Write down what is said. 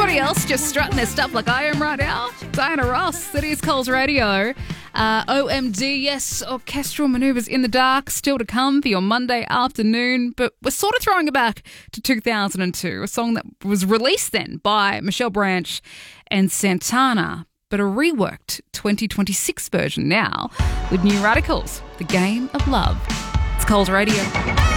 Everybody else just strutting their stuff like I am right now. Diana Ross, it is Coles Radio. OMD, yes, orchestral manoeuvres in the dark, still to come for your Monday afternoon. But we're sort of throwing it back to 2002, a song that was released then by Michelle Branch and Santana, but a reworked 2026 version now with New Radicals, The Game of Love. It's Coles Radio.